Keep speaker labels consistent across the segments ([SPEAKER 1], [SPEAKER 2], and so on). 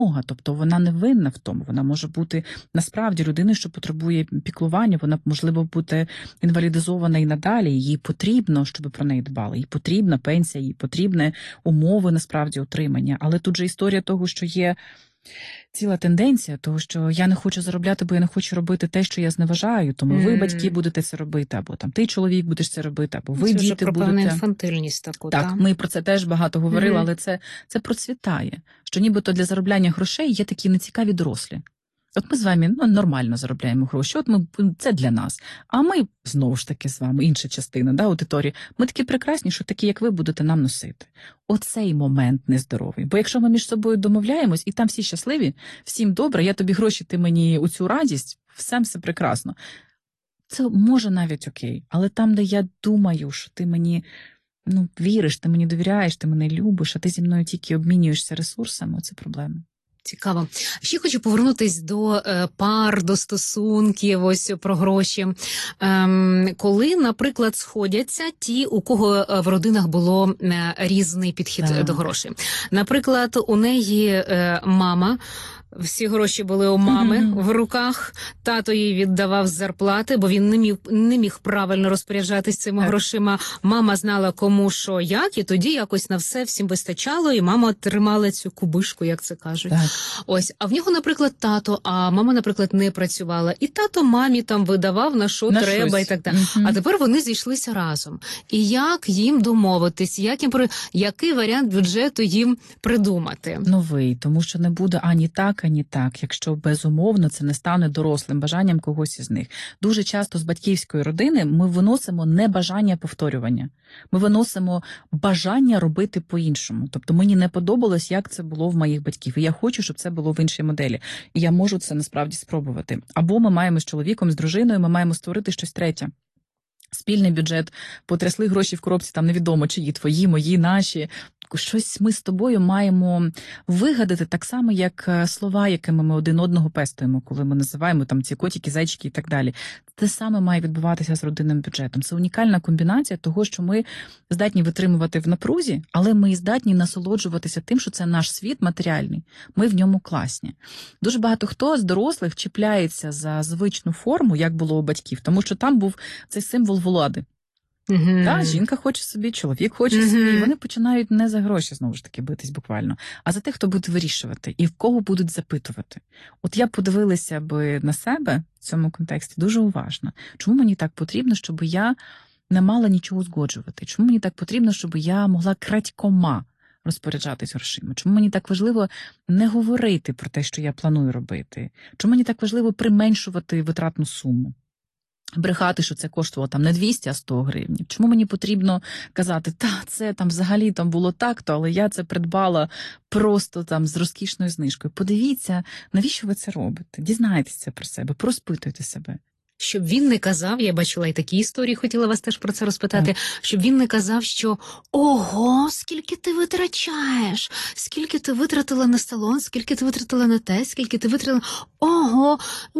[SPEAKER 1] Тобто вона не винна в тому. Вона може бути насправді людиною, що потребує піклування, вона, можливо, бути інвалідизована і надалі, їй потрібно, щоб про неї дбали, їй потрібна пенсія, їй потрібні умови, насправді, утримання. Але тут же історія того, що є ціла тенденція, того, що я не хочу заробляти, бо я не хочу робити те, що я зневажаю, тому ви, батьки, будете це робити, або там ти, чоловік, будеш це робити, або ви,
[SPEAKER 2] це
[SPEAKER 1] діти,
[SPEAKER 2] вже про
[SPEAKER 1] будете.
[SPEAKER 2] певну інфантильність таку,
[SPEAKER 1] так, ми про це теж багато говорили, але це процвітає, що нібито для заробляння грошей є такі нецікаві дорослі. От ми з вами нормально заробляємо гроші, це для нас. А ми, знову ж таки, з вами, інша частина аудиторії, ми такі прекрасні, що такі, як ви, будете нам носити. Оцей момент нездоровий. Бо якщо ми між собою домовляємось, і там всі щасливі, всім добре, я тобі гроші, ти мені у цю радість, все прекрасно. Це може навіть окей, але там, де я думаю, що ти мені віриш, ти мені довіряєш, ти мене любиш, а ти зі мною тільки обмінюєшся ресурсами, це проблема.
[SPEAKER 2] Цікаво. Ще хочу повернутись до пар, до стосунків, ось про гроші. Коли, наприклад, сходяться ті, у кого в родинах було різний підхід до грошей. Наприклад, у неї мама, всі гроші були у мами в руках, тато їй віддавав з зарплати, бо він не міг правильно розпоряджатись цими грошима. Мама знала, кому, що, як, і тоді якось на все всім вистачало, і мама тримала цю кубишку, як це кажуть. Ось, а в нього, наприклад, тато, а мама, наприклад, не працювала. І тато мамі там видавав, на що треба, щось. І так далі. А тепер вони зійшлися разом. І як їм домовитись, який варіант бюджету їм придумати?
[SPEAKER 1] Новий, тому що не буде ані так, ані так, якщо безумовно це не стане дорослим бажанням когось із них. Дуже часто з батьківської родини ми виносимо не бажання повторювання. Ми виносимо бажання робити по-іншому. Тобто мені не подобалось, як це було в моїх батьків. І я хочу, щоб це було в іншій моделі. І я можу це насправді спробувати. Або ми маємо з чоловіком, з дружиною, ми маємо створити щось третє. Спільний бюджет, потрясли гроші в коробці, там невідомо, чиї, твої, мої, наші. Щось ми з тобою маємо вигадати так само, як слова, якими ми один одного пестуємо, коли ми називаємо там ці котики, зайчики і так далі. Те саме має відбуватися з родинним бюджетом. Це унікальна комбінація того, що ми здатні витримувати в напрузі, але ми здатні насолоджуватися тим, що це наш світ матеріальний. Ми в ньому класні. Дуже багато хто з дорослих чіпляється за звичну форму, як було у батьків, тому що там був цей символ влади. Так, жінка хоче собі, чоловік хоче собі, вони починають не за гроші, знову ж таки, битись буквально, а за тих, хто буде вирішувати і в кого будуть запитувати. От я подивилася би на себе в цьому контексті дуже уважно. Чому мені так потрібно, щоб я не мала нічого узгоджувати? Чому мені так потрібно, щоб я могла крадькома розпоряджатись грошима? Чому мені так важливо не говорити про те, що я планую робити? Чому мені так важливо применшувати витратну суму? Брехати, що це коштувало там не 200, а 100 гривень. Чому мені потрібно казати, це там взагалі там було так-то, але я це придбала просто там з розкішною знижкою. Подивіться, навіщо ви це робите? Дізнайтеся про себе, проспитуйте себе.
[SPEAKER 2] Щоб він не казав, я бачила і такі історії, хотіла вас теж про це розпитати, щоб він не казав, що «Ого, скільки ти витрачаєш, скільки ти витратила на салон, скільки ти витратила на те, скільки ти витратила, ого,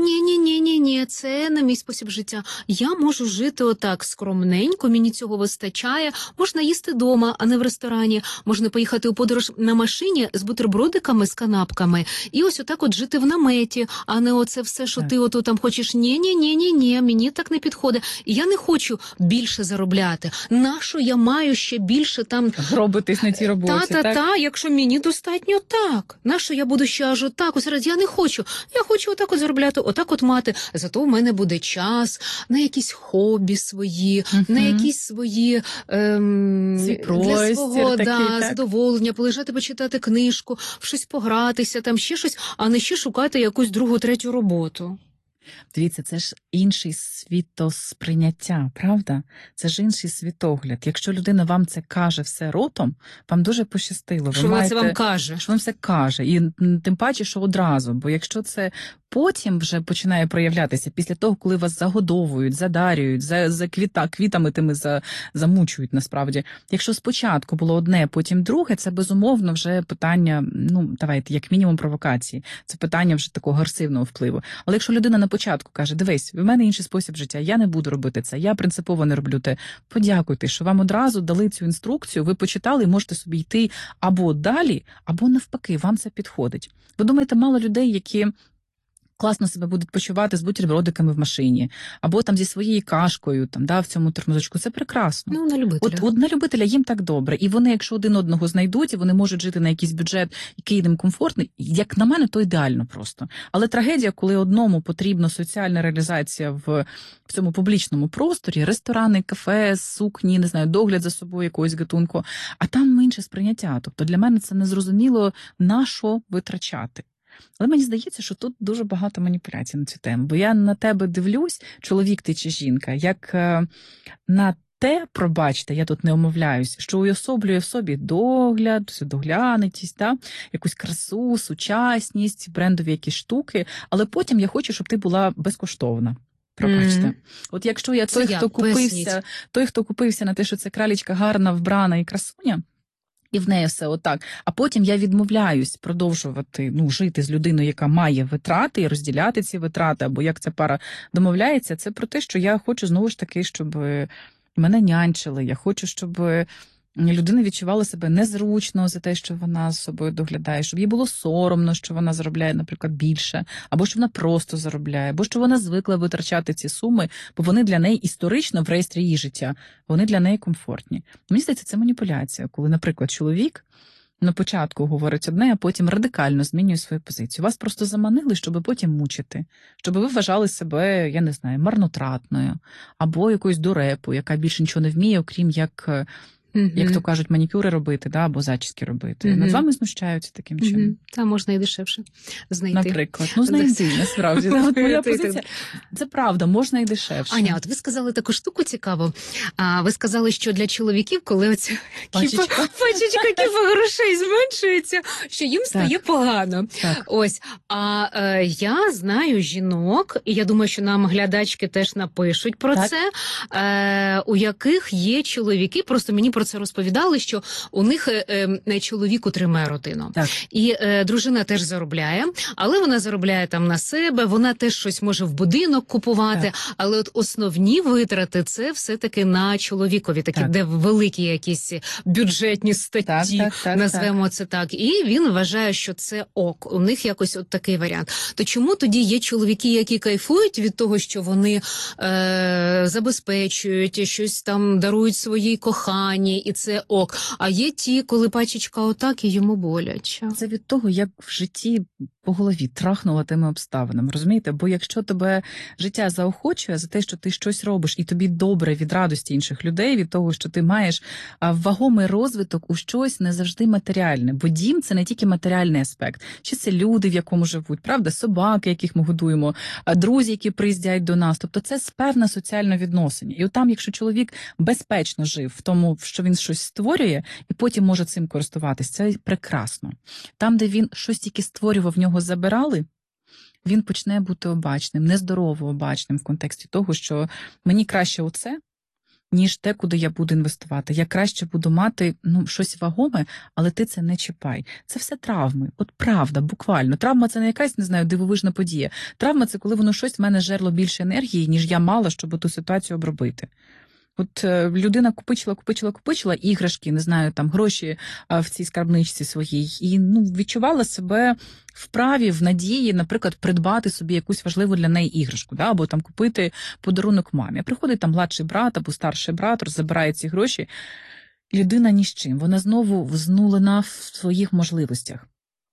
[SPEAKER 2] ні, це не мій спосіб життя. Я можу жити отак скромненько, мені цього вистачає, можна їсти дома, а не в ресторані, можна поїхати у подорож на машині з бутербродиками, з канапками, і ось отак от жити в наметі, а не оце все, що ти ото там хочеш, ні, мені так не підходить. І я не хочу більше заробляти. Нащо я маю ще більше там...
[SPEAKER 1] робитись на цій роботі,
[SPEAKER 2] якщо мені достатньо так. Нащо я буду ще аж отак? Ось раз я не хочу. Я хочу отак от заробляти, отак от мати. Зато в мене буде час на якісь хобі свої, на якісь свої для свого задоволення, полежати, почитати книжку, в щось погратися, там ще щось, а не ще шукати якусь другу, третю роботу.
[SPEAKER 1] Дивіться, це ж інший світосприйняття, правда? Це ж інший світогляд. Якщо людина вам це каже все ротом, вам дуже пощастило.
[SPEAKER 2] Що вона це вам каже?
[SPEAKER 1] Що вам все каже. І тим паче, що одразу. Бо якщо це потім вже починає проявлятися після того, коли вас загодовують, задарюють, за квітами тими замучують насправді. Якщо спочатку було одне, потім друге, це безумовно вже питання, ну, давайте, як мінімум провокації. Це питання вже такого агресивного впливу. Але якщо людина на початку каже, дивись, в мене інший спосіб життя, я не буду робити це, я принципово не роблю те, подякуйте, що вам одразу дали цю інструкцію, ви почитали і можете собі йти або далі, або навпаки, вам це підходить. Ви думаєте, мало людей, які класно себе будуть почувати з бутербродиками в машині, або там зі своєю кашкою, там, да, в цьому термозочку. Це прекрасно.
[SPEAKER 2] Ну, на любителя.
[SPEAKER 1] От на любителя їм так добре. І вони, якщо один одного знайдуть, і вони можуть жити на якийсь бюджет, який їм комфортний, як на мене, то ідеально просто. Але трагедія, коли одному потрібна соціальна реалізація в цьому публічному просторі, ресторани, кафе, сукні, не знаю, догляд за собою якогось гатунку, а там інше сприйняття. Тобто для мене це незрозуміло, на що витрачати. Але мені здається, що тут дуже багато маніпуляцій на цю тему. Бо я на тебе дивлюсь, чоловік ти чи жінка, як на те, пробачте, я тут не омовляюсь, що уособлює в собі догляд, доглянутість, да? Якусь красу, сучасність, брендові якісь штуки, але потім я хочу, щоб ти була безкоштовна. Пробачте. От якщо я той, хто купився на те, що це кралічка гарна, вбрана і красуня, і в неї все отак. А потім я відмовляюсь продовжувати жити з людиною, яка має витрати, і розділяти ці витрати, або як ця пара домовляється, це про те, що я хочу знову ж таки, щоб мене нянчили, я хочу, щоб людина відчувала себе незручно за те, що вона з собою доглядає, щоб їй було соромно, що вона заробляє, наприклад, більше, або що вона просто заробляє, або що вона звикла витрачати ці суми, бо вони для неї історично в реєстрі її життя, вони для неї комфортні. Мені здається, це маніпуляція, коли, наприклад, чоловік на початку говорить одне, а потім радикально змінює свою позицію. Вас просто заманили, щоб потім мучити, щоб ви вважали себе, я не знаю, марнотратною, або якоюсь дурепою, яка більше нічого не вміє, окрім як то кажуть, манікюри робити, да, або зачіски робити. Над вами знущаються таким чином.
[SPEAKER 2] Та можна і дешевше знайти.
[SPEAKER 1] Наприклад. Знайди, насправді. От моя позиція. Це правда, можна і дешевше.
[SPEAKER 2] Аня, от ви сказали таку штуку цікаву. Ви сказали, що для чоловіків, коли оця пачечка кіпа грошей зменшується, що їм стає погано.
[SPEAKER 1] Так.
[SPEAKER 2] Ось. Я знаю жінок, і я думаю, що нам глядачки теж напишуть про це, у яких є чоловіки, просто мені про це розповідали, що у них чоловік утримує родину.
[SPEAKER 1] Так.
[SPEAKER 2] І дружина теж заробляє, але вона заробляє там на себе, вона теж щось може в будинок купувати, але от основні витрати це все-таки на чоловікові, такі, де великі якісь бюджетні статті, назвемо це так. І він вважає, що це ок. У них якось от такий варіант. То чому тоді є чоловіки, які кайфують від того, що вони забезпечують, щось там дарують своїй коханій, і це ок. А є ті, коли пачечка отак, і йому боляче.
[SPEAKER 1] Це від того, як в житті по голові трахнула тими обставинами, розумієте? Бо якщо тебе життя заохочує за те, що ти щось робиш, і тобі добре від радості інших людей, від того, що ти маєш вагомий розвиток у щось не завжди матеріальне. Бо дім – це не тільки матеріальний аспект. Чи це люди, в якому живуть, правда? Собаки, яких ми годуємо, друзі, які приїздять до нас. Тобто це певне соціальне відносини. І от там, якщо чоловік безпечно жив в тому, що він щось створює, і потім може цим користуватись, це прекрасно. Там, де він щось тільки створював, в нього забирали, він почне бути обачним, нездорово обачним в контексті того, що мені краще оце, ніж те, куди я буду інвестувати. Я краще буду мати щось вагоме, але ти це не чіпай. Це все травми. От правда, буквально. Травма – це не якась, не знаю, дивовижна подія. Травма – це коли воно щось в мене жерло більше енергії, ніж я мала, щоб ту ситуацію обробити. От людина купичила іграшки, не знаю, там гроші в цій скарбничці своїй, і відчувала себе вправі, в надії, наприклад, придбати собі якусь важливу для неї іграшку, да, або там купити подарунок мамі. Приходить там младший брат або старший брат, забирає ці гроші. Людина ні з чим, вона знову взнулена в своїх можливостях.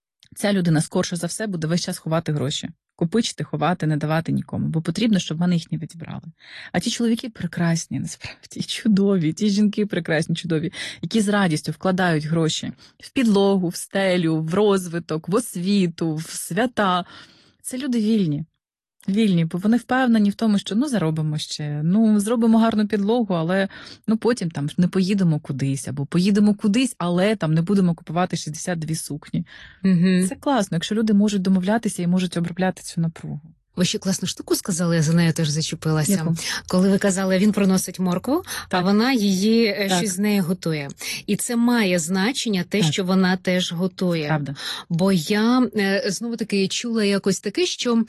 [SPEAKER 1] Ця людина скорше за все буде весь час ховати гроші. Копичити, ховати, не давати нікому, бо потрібно, щоб вони їх не відібрали. А ті чоловіки прекрасні, насправді, чудові, ті жінки прекрасні, чудові, які з радістю вкладають гроші в підлогу, в стелю, в розвиток, в освіту, в свята. Це люди вільні. Вільні, бо вони впевнені в тому, що заробимо ще, зробимо гарну підлогу, але потім там не поїдемо кудись, або поїдемо кудись, але там не будемо купувати 62 сукні.
[SPEAKER 2] Угу.
[SPEAKER 1] Це класно, якщо люди можуть домовлятися і можуть обробляти цю напругу.
[SPEAKER 2] Ви ще класну штуку сказали, я за нею теж зачепилася.
[SPEAKER 1] Яку?
[SPEAKER 2] Коли ви казали, він приносить моркву, а
[SPEAKER 1] Так.
[SPEAKER 2] вона її
[SPEAKER 1] Так.
[SPEAKER 2] щось з нею готує. І це має значення те,
[SPEAKER 1] Так.
[SPEAKER 2] що вона теж готує.
[SPEAKER 1] Правда.
[SPEAKER 2] Бо я знову-таки чула якось таке,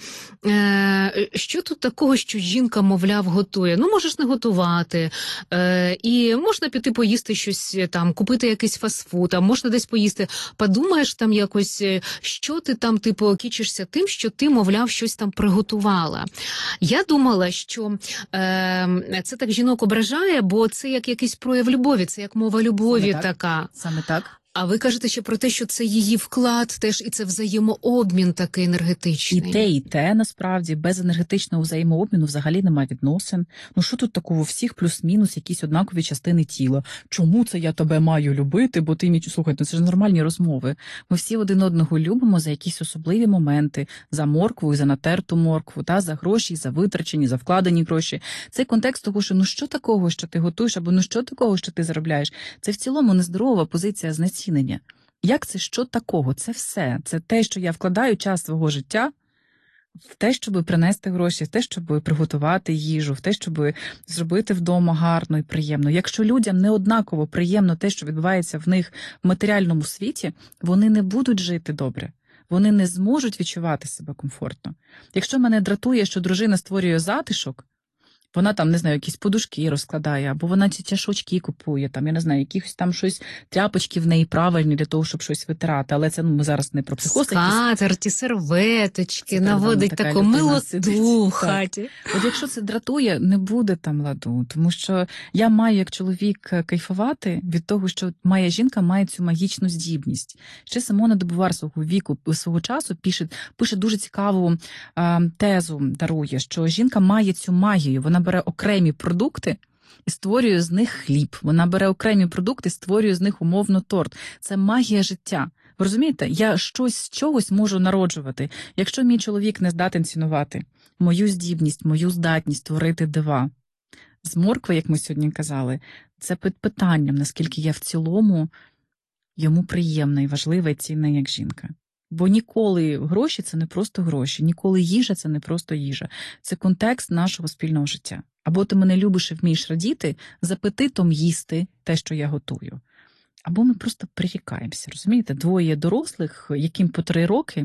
[SPEAKER 2] що тут такого, що жінка, мовляв, готує. Можеш не готувати, і можна піти поїсти щось там, купити якийсь фастфуд, а можна десь поїсти. Подумаєш там якось, що ти там, кічишся тим, що ти, мовляв, щось там приготувала. Я думала, що це так жінок ображає, бо це як якийсь прояв любові, це як мова любові така.
[SPEAKER 1] Саме так.
[SPEAKER 2] А ви кажете ще про те, що це її вклад теж, і це взаємообмін такий енергетичний.
[SPEAKER 1] І те, насправді, без енергетичного взаємообміну взагалі немає відносин. Що тут такого? Всіх плюс-мінус якісь однакові частини тіла. Чому це я тебе маю любити, бо ти слухайте, це ж нормальні розмови. Ми всі один одного любимо за якісь особливі моменти, за моркву і за натерту моркву, за гроші, за витрачені, за вкладені гроші. Цей контекст того, що що такого, що ти готуєш, або що такого, що ти заробляєш, це в цілому нездорова позиція знецінення. Як це, що такого? Це все. Це те, що я вкладаю час свого життя в те, щоб принести гроші, в те, щоб приготувати їжу, в те, щоб зробити вдома гарно і приємно. Якщо людям не однаково приємно те, що відбувається в них в матеріальному світі, вони не будуть жити добре. Вони не зможуть відчувати себе комфортно. Якщо мене дратує, що дружина створює затишок, вона там, не знаю, якісь подушки розкладає, або вона ці чашочки купує, там, я не знаю, якісь там щось, тряпочки в неї правильні для того, щоб щось витирати. Але це, ми зараз не про психоз.
[SPEAKER 2] Скатерті, серветочки, наводить таку милоту в хаті.
[SPEAKER 1] От якщо це дратує, не буде там ладу. Тому що я маю, як чоловік, кайфувати від того, що моя жінка має цю магічну здібність. Ще Симона де Бувар свого часу пише дуже цікаву тезу, дарує, що жінка має цю магію. Вона бере окремі продукти і створює з них хліб. Вона бере окремі продукти і створює з них умовно торт. Це магія життя. Ви розумієте? Я щось з чогось можу народжувати. Якщо мій чоловік не здатен цінувати мою здібність, мою здатність творити дива з моркви, як ми сьогодні казали, це під питанням, наскільки я в цілому йому приємна і важлива і цінна як жінка. Бо ніколи гроші – це не просто гроші, ніколи їжа – це не просто їжа. Це контекст нашого спільного життя. Або ти мене любиш і вмієш радіти, з апетитом їсти те, що я готую. Або ми просто прирікаємося, розумієте? Двоє дорослих, яким по 3 роки,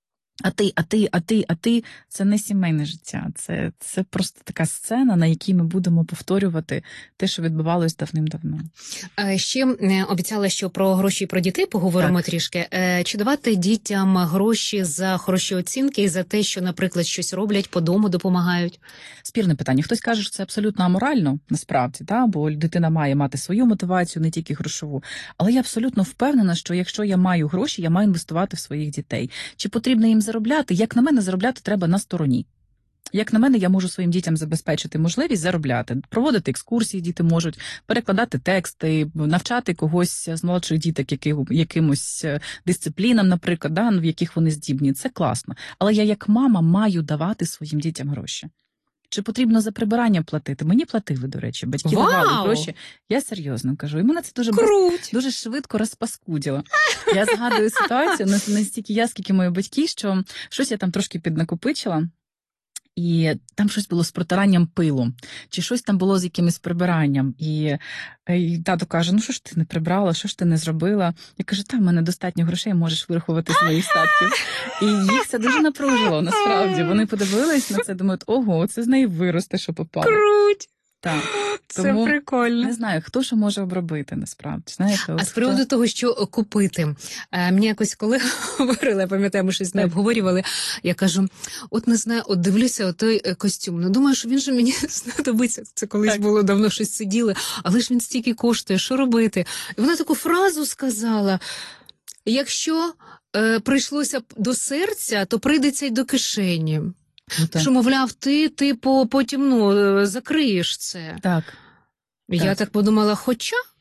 [SPEAKER 1] а ти – це не сімейне життя. Це просто така сцена, на якій ми будемо повторювати те, що відбувалось давним-давно.
[SPEAKER 2] Ще обіцяла, що про гроші і про дітей поговоримо трішки. Чи давати дітям гроші за хороші оцінки і за те, що, наприклад, щось роблять, по дому допомагають?
[SPEAKER 1] Спірне питання. Хтось каже, що це абсолютно аморально, насправді, бо дитина має мати свою мотивацію, не тільки грошову. Але я абсолютно впевнена, що якщо я маю гроші, я маю інвестувати в своїх дітей. Чи потрібно їм заробляти? Як на мене, заробляти треба на стороні. Як на мене, я можу своїм дітям забезпечити можливість заробляти, проводити екскурсії діти можуть, перекладати тексти, навчати когось з молодших діток якимось дисциплінам, наприклад, в яких вони здібні. Це класно. Але я як мама маю давати своїм дітям гроші. Чи потрібно за прибирання платити? Мені платили, до речі, батьки давали гроші. Я серйозно кажу. І мене це дуже швидко розпаскудило. Я згадую ситуацію, не стільки я, скільки мої батьки, що щось я там трошки піднакопичила. І там щось було з протиранням пилу, чи щось там було з якимось прибиранням. І тато каже, що ж ти не прибрала, що ж ти не зробила? Я кажу, в мене достатньо грошей, можеш вирахувати з моїх статків. І їх це дуже напружило, насправді. Вони подивились на це, думають, ого, це з неї виросте, що попало.
[SPEAKER 2] Круть!
[SPEAKER 1] Так.
[SPEAKER 2] Це
[SPEAKER 1] Тому,
[SPEAKER 2] прикольно.
[SPEAKER 1] Не знаю, хто що може обробити, насправді. Знаєте,
[SPEAKER 2] з приводу того, що купити. Мені якось колега говорила, я пам'ятаю, ми щось не обговорювали, я кажу, не знаю, дивлюся той костюм, думаю, що він же мені знадобиться. Це колись було, давно щось сиділи, але ж він стільки коштує, що робити? І вона таку фразу сказала, якщо прийшлося до то прийдеться й до кишені. Що, мовляв, ти потім закриєш це.
[SPEAKER 1] Так.
[SPEAKER 2] Я так подумала, хоча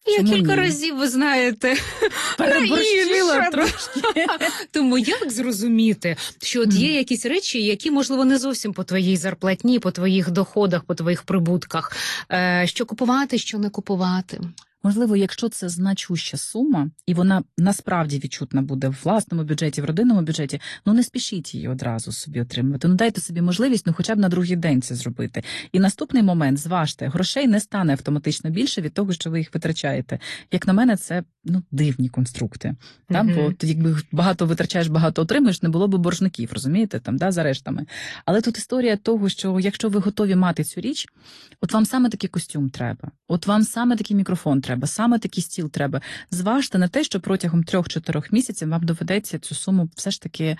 [SPEAKER 2] Я
[SPEAKER 1] Чому
[SPEAKER 2] кілька
[SPEAKER 1] ні?
[SPEAKER 2] разів, ви знаєте,
[SPEAKER 1] Переборщила
[SPEAKER 2] раніше.
[SPEAKER 1] трошки.
[SPEAKER 2] Тому як зрозуміти, що от є якісь речі, які, можливо, не зовсім по твоїй зарплатні, по твоїх доходах, по твоїх прибутках, що купувати, що не купувати?
[SPEAKER 1] Можливо, якщо це значуща сума, і вона насправді відчутна буде в власному бюджеті, в родинному бюджеті, ну не спішіть її одразу собі отримувати. Ну дайте собі можливість, ну хоча б на другий день це зробити. І наступний момент, зважте, грошей не стане автоматично більше від того, що ви їх витрачаєте. Як на мене, це дивні конструкти. Бо ти, якби багато витрачаєш, багато отримуєш, не було б боржників, розумієте, за рештами. Але тут історія того, що якщо ви готові мати цю річ, от вам саме такий костюм треба, от вам саме такий мікрофон треба, саме такий стіл треба. Зважте на те, що протягом 3-4 місяців вам доведеться цю суму все ж таки,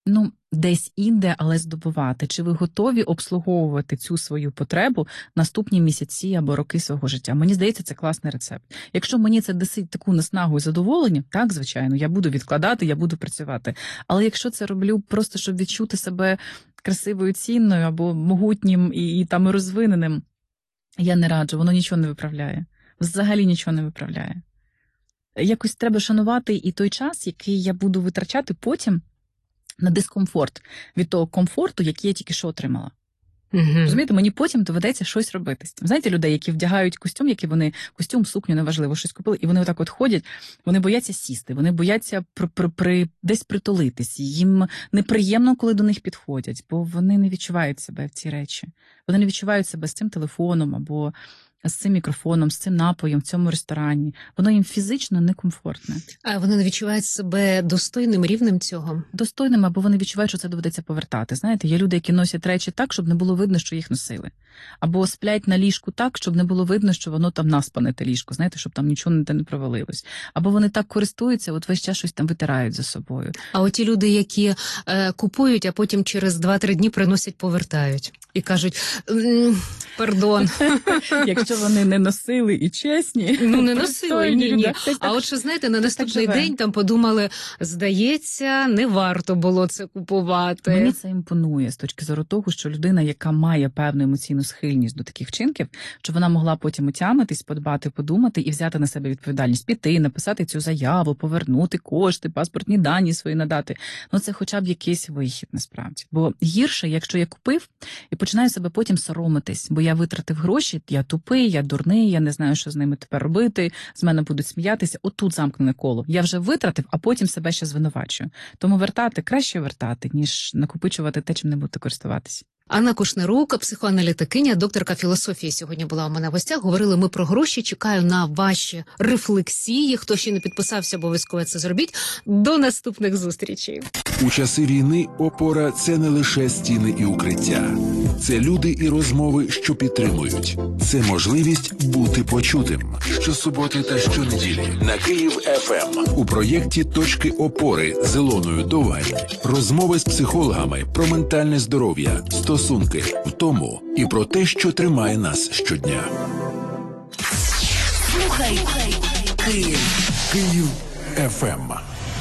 [SPEAKER 1] десь інде, але здобувати. Чи ви готові обслуговувати цю свою потребу наступні місяці або роки свого життя? Мені здається, це класний рецепт. Якщо мені це дасть таку наснагу і задоволення, так, звичайно, я буду відкладати, я буду працювати. Але якщо це роблю просто, щоб відчути себе красивою, цінною або могутнім і розвиненим, я не раджу, воно нічого не виправляє. Взагалі нічого не виправляє. Якось треба шанувати і той час, який я буду витрачати потім на дискомфорт від того комфорту, який я тільки що отримала. Розумієте, мені потім доведеться щось робити. Знаєте, людей, які вдягають костюм, сукню, неважливо, щось купили, і вони отак от ходять, вони бояться сісти, вони бояться десь притулитись. Їм неприємно, коли до них підходять, бо вони не відчувають себе в ці речі. Вони не відчувають себе з цим телефоном або з цим мікрофоном, з цим напоєм в цьому ресторані. Воно їм фізично некомфортне.
[SPEAKER 2] А вони не відчувають себе достойним рівнем цього?
[SPEAKER 1] Достойним, або вони відчувають, що це доведеться повертати. Знаєте, є люди, які носять речі так, щоб не було видно, що їх носили. Або сплять на ліжку так, щоб не було видно, що воно там наспане, те ліжко, знаєте, щоб там нічого не провалилось. Або вони так користуються, от весь час щось там витирають за собою.
[SPEAKER 2] А оті люди, які купують, а потім через 2-3 дні приносять, повертають. І кажуть, пардон.
[SPEAKER 1] Якщо вони не носили і чесні.
[SPEAKER 2] Не носили, ні. А от що, знаєте, на наступний день там подумали, здається, не варто було це купувати.
[SPEAKER 1] Мені це імпонує з точки зору того, що людина, яка має певну емоційну схильність до таких вчинків, що вона могла потім отямитись, подбати, подумати і взяти на себе відповідальність, піти, написати цю заяву, повернути кошти, паспортні дані свої надати. Це хоча б якийсь вихід, насправді. Бо гірше, якщо я купив і починаю себе потім соромитись, бо я витратив гроші, я тупий, я дурний, я не знаю, що з ними тепер робити, з мене будуть сміятися. Отут замкнене коло. Я вже витратив, а потім себе ще звинувачую. Тому краще вертати, ніж накопичувати те, чим не будете користуватися.
[SPEAKER 2] Анна Кушнирук, психоаналітикиня, докторка філософії, сьогодні була у мене в гостях. Говорили ми про гроші. Чекаю на ваші рефлексії. Хто ще не підписався, обов'язково це зробіть. До наступних зустрічей.
[SPEAKER 3] У часи війни опора – це не лише стіни і укриття. Це люди і розмови, що підтримують. Це можливість бути почутим. Щосуботи та щонеділі на Київ-ФМ. У проєкті «Точки опори» з Ілоною Довгань. Розмови з психологами про ментальне здоров'я, стосунки, втому і про те, що тримає нас щодня.
[SPEAKER 4] Слухай
[SPEAKER 3] Київ-ФМ.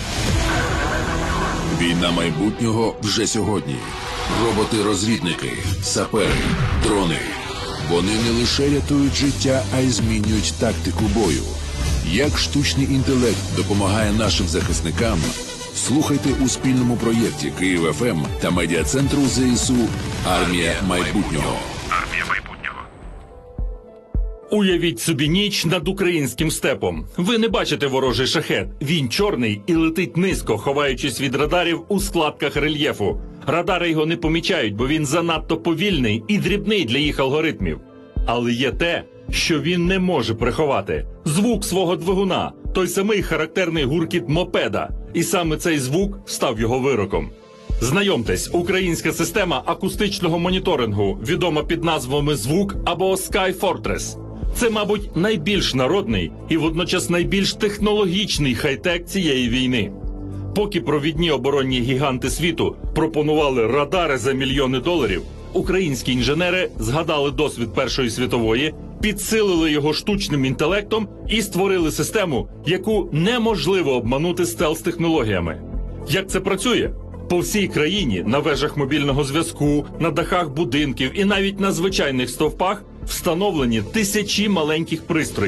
[SPEAKER 3] Війна майбутнього вже сьогодні. Роботи-розвідники, сапери, дрони. Вони не лише рятують життя, а й змінюють тактику бою. Як штучний інтелект допомагає нашим захисникам? Слухайте у спільному проєкті Київ-ФМ та медіа-центру ЗСУ «Армія майбутнього».
[SPEAKER 5] Уявіть собі ніч над українським степом. Ви не бачите ворожий шахет. Він чорний і летить низько, ховаючись від радарів у складках рельєфу. Радари його не помічають, бо він занадто повільний і дрібний для їх алгоритмів. Але є те, що він не може приховати. Звук свого двигуна, той самий характерний гуркіт мопеда. І саме цей звук став його вироком. Знайомтесь, українська система акустичного моніторингу, відома під назвами «Звук» або «Sky Fortress». Це, мабуть, найбільш народний і водночас найбільш технологічний хай-тек цієї війни. Поки провідні оборонні гіганти світу пропонували радари за мільйони доларів, українські інженери згадали досвід Першої світової, підсилили його штучним інтелектом і створили систему, яку неможливо обманути стелс-технологіями. Як це працює? По всій країні, на вежах мобільного зв'язку, на дахах будинків і навіть на звичайних стовпах встановлені тисячі маленьких пристроїв.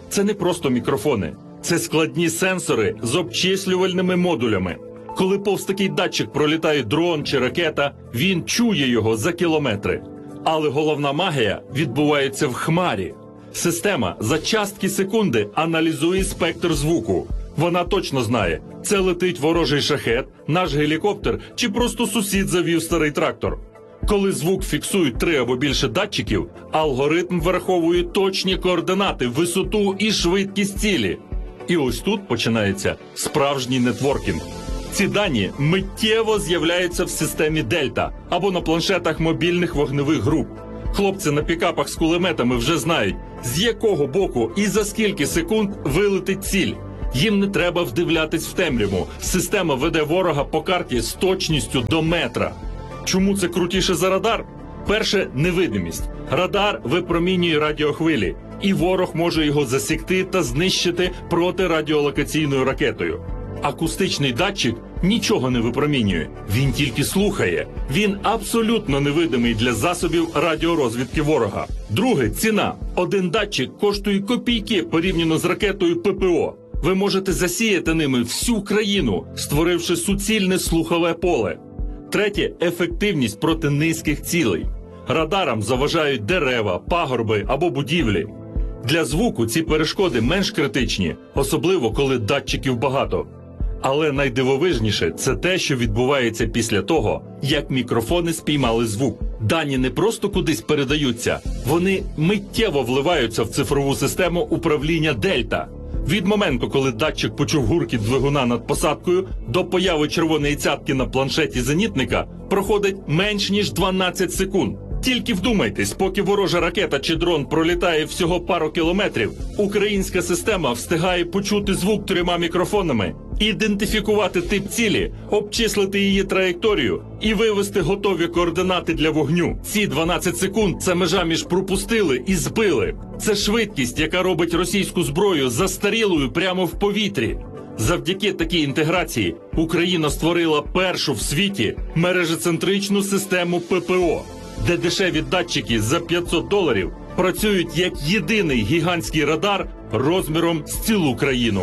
[SPEAKER 5] Це не просто мікрофони. Це складні сенсори з обчислювальними модулями. Коли повз такий датчик пролітає дрон чи ракета, він чує його за кілометри. Але головна магія відбувається в хмарі. Система за частки секунди аналізує спектр звуку. Вона точно знає, це летить ворожий шахет, наш гелікоптер чи просто сусід завів старий трактор. Коли звук фіксують 3 або більше датчиків, алгоритм враховує точні координати, висоту і швидкість цілі. І ось тут починається справжній нетворкінг. Ці дані миттєво з'являються в системі Дельта або на планшетах мобільних вогневих груп. Хлопці на пікапах з кулеметами вже знають, з якого боку і за скільки секунд вилетить ціль. Їм не треба вдивлятись в темряву. Система веде ворога по карті з точністю до метра. Чому це крутіше за радар? Перше – невидимість. Радар випромінює радіохвилі, і ворог може його засікти та знищити протирадіолокаційною ракетою. Акустичний датчик нічого не випромінює, він тільки слухає. Він абсолютно невидимий для засобів радіорозвідки ворога. Друге – ціна. Один датчик коштує копійки порівняно з ракетою ППО. Ви можете засіяти ними всю країну, створивши суцільне слухове поле. Третє – ефективність проти низьких цілей. Радарам заважають дерева, пагорби або будівлі. Для звуку ці перешкоди менш критичні, особливо коли датчиків багато. Але найдивовижніше – це те, що відбувається після того, як мікрофони спіймали звук. Дані не просто кудись передаються, вони миттєво вливаються в цифрову систему управління Дельта. Від моменту, коли датчик почув гуркіт двигуна над посадкою, до появи червоної цятки на планшеті зенітника проходить менш ніж 12 секунд. Тільки вдумайтесь, поки ворожа ракета чи дрон пролітає всього пару кілометрів, українська система встигає почути звук 3 мікрофонами, ідентифікувати тип цілі, обчислити її траєкторію і вивести готові координати для вогню. Ці 12 секунд – це межа між пропустили і збили. Це швидкість, яка робить російську зброю застарілою прямо в повітрі. Завдяки такій інтеграції Україна створила першу в світі мережецентричну систему ППО, де дешеві датчики за $500 працюють як єдиний гігантський радар розміром з цілу країну.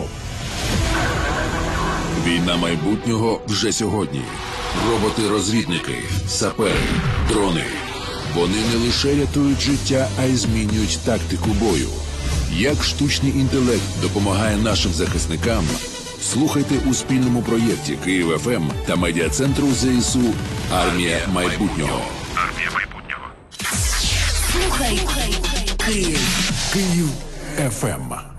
[SPEAKER 3] Війна майбутнього вже сьогодні. Роботи-розвідники, сапери, дрони. Вони не лише рятують життя, а й змінюють тактику бою. Як штучний інтелект допомагає нашим захисникам, слухайте у спільному проєкті Київ ФМ та медіа-центру ЗСУ «Армія майбутнього».
[SPEAKER 4] Слухай Київ.
[SPEAKER 3] Київ ФМ.